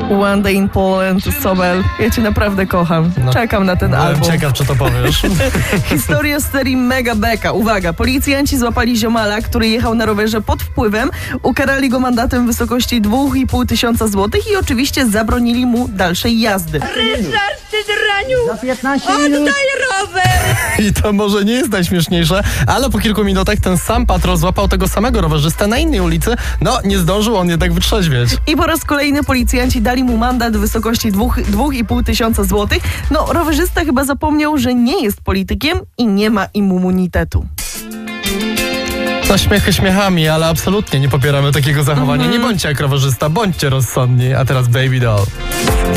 One Day in Poland, Sobel. Ja cię naprawdę kocham. Czekam na ten album. Ciekaw, czy to powiesz. Historia z serii Mega Beka. Uwaga, policjanci złapali ziomala, który jechał na rowerze pod wpływem, ukarali go mandatem w wysokości 2,5 tysiąca złotych i oczywiście zabronili mu dalszej jazdy. Ryszard, ty draniu! Za 15 minut. Oddaj rower! I to może nie jest najśmieszniejsze, ale po kilku minutach ten sam patrol złapał tego samego rowerzystę na innej ulicy. No, nie zdążył on jednak wytrzeźwieć. I po raz kolejny policjanci dali mu mandat w wysokości 2,5 tysiąca złotych. No, rowerzysta chyba zapomniał, że nie jest politykiem i nie ma immunitetu. No, śmiechy śmiechami, ale absolutnie nie popieramy takiego zachowania. Nie bądźcie jak rowerzysta, bądźcie rozsądni. A teraz Baby Doll.